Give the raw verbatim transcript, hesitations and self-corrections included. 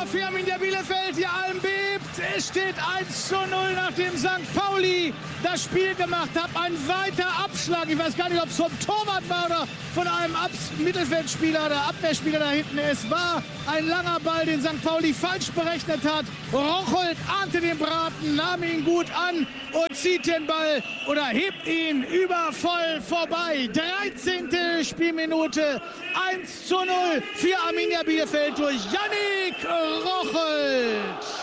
für Arminia Bielefeld. Hier allem bebt. Es steht eins zu null, nachdem Sankt Pauli das Spiel gemacht hat. Ein weiter Abschlag. Ich weiß gar nicht, ob es vom Torwart war oder von einem Abs- Mittelfeldspieler oder Abwehrspieler da hinten. Es war ein langer Ball, den Sankt Pauli falsch berechnet hat. Rocholt ahnte den Braten, nahm ihn gut an und zieht den Ball oder hebt ihn übervoll vorbei. dreizehnte Spielminute, eins zu null für Arminia Bielefeld durch Yannick Rocholt.